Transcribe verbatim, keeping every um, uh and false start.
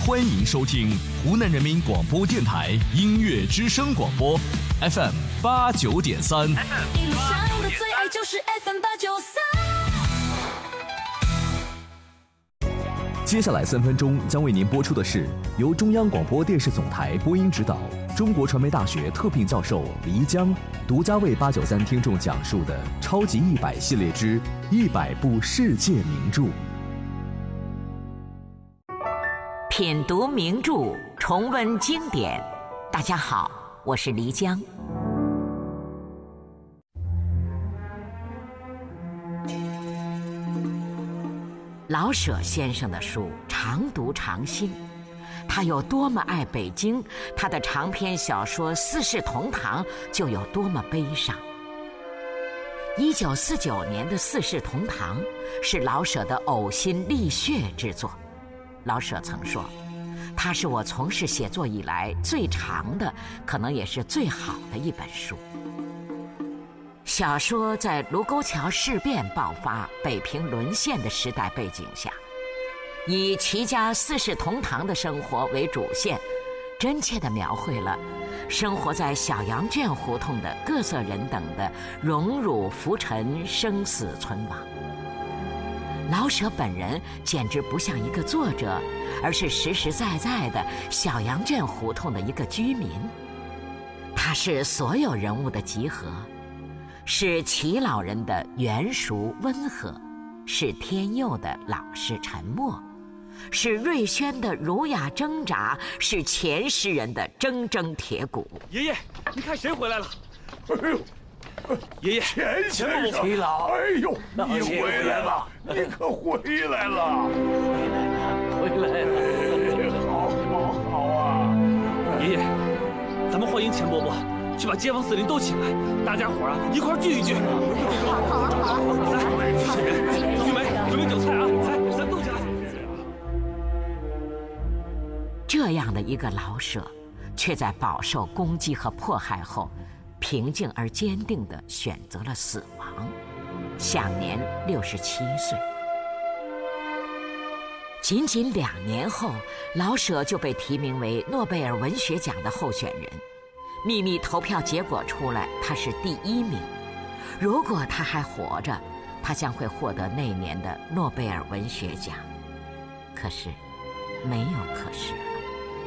欢迎收听湖南人民广播电台音乐之声广播 F M 八九点三。 一路上的最爱就是 F M 八九三。 接下来三分钟将为您播出的是由中央广播电视总台播音指导、中国传媒大学特聘教授黎江独家为八九三听众讲述的《超级一百》系列之一百部世界名著。 品读名著，重温经典。大家好，我是黎江。老舍先生的书常读常新，他有多么爱北京，他的长篇小说《四世同堂》就有多么悲伤。一九四九年的《四世同堂》是老舍的呕心沥血之作。老舍曾说，它是我从事写作以来最长的，可能也是最好的一本书。小说在卢沟桥事变爆发、北平沦陷的时代背景下，以齐家四世同堂的生活为主线，真切地描绘了生活在小羊圈胡同的各色人等的荣辱浮沉、生死存亡。老舍本人简直不像一个作者，而是实实在在的小羊圈胡同的一个居民。他是所有人物的集合，是齐老人的圆熟温和，是天佑的老实沉默，是瑞轩的儒雅挣扎，是钱诗人的铮铮铁骨。 爷爷，你看谁回来了？ 哎呦！ 爷爷， 钱先生， 齐老， 哎呦，你回来了，你可回来了， 回来了，回来了， 哎，好，好，好啊！ 爷爷，咱们欢迎钱伯伯，去把街坊四邻都请来，大家伙啊一块聚一聚。 好，好，好， 来，这人，玉梅，准备酒菜啊，来，咱动起来。 这样的一个老舍，却在饱受攻击和迫害后，平静而坚定地选择了死亡，享年六十七岁。仅仅两年后，老舍就被提名为诺贝尔文学奖的候选人。秘密投票结果出来，他是第一名。如果他还活着，他将会获得那年的诺贝尔文学奖。可是，没有可是了。